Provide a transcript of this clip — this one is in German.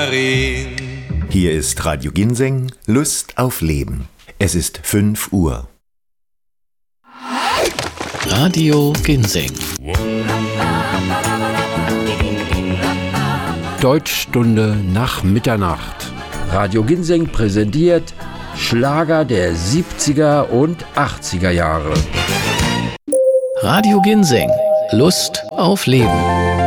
Mandarin. Hier ist Radio Ginseng, Lust auf Leben. Es ist 5 Uhr. Radio Ginseng. Deutschstunde nach Mitternacht. Radio Ginseng präsentiert Schlager der 70er und 80er Jahre. Radio Ginseng. Lust auf Leben.